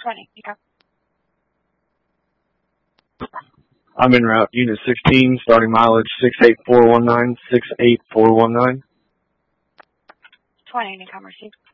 20. Okay. I'm en route. Unit 16, starting mileage 68419, 68419. 20, Newcom received.